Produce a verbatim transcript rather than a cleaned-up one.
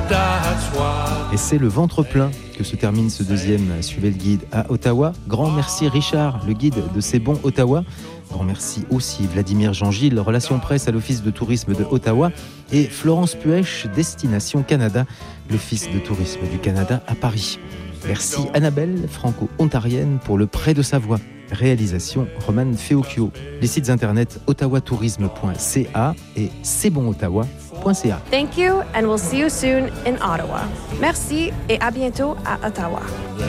Et c'est le ventre plein que se termine ce deuxième Suivez le guide à Ottawa. Grand merci Richard, le guide de C'est bon Ottawa. Grand merci aussi Vladimir Jean-Gilles, relations presse à l'Office de tourisme de Ottawa, et Florence Puech, Destination Canada, l'Office de tourisme du Canada à Paris. Merci Annabelle, franco-ontarienne, pour le prêt de sa voix. Réalisation Roman Feocchio. Les sites internet ottawatourisme point c a et c'est bon ottawa point c a. Thank you and we'll see you soon in Ottawa. Merci et à bientôt à Ottawa.